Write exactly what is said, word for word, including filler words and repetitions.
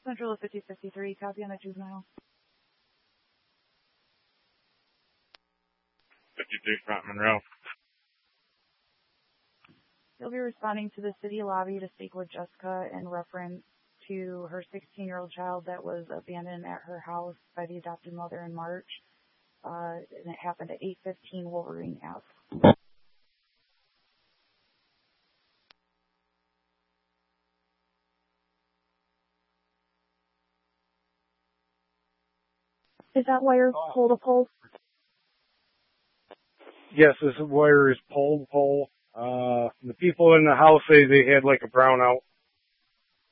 Central of fifty fifty-three, copy on a juvenile. fifty-three, Front Monroe. You'll be responding to the city lobby to speak with Jessica in reference to her sixteen-year-old child that was abandoned at her house by the adopted mother in March. Uh, and it happened at eight fifteen Wolverine Ave. Is that wire pole to pole? Yes, this wire is pole to pole. Uh, the people in the house say they had like a brownout.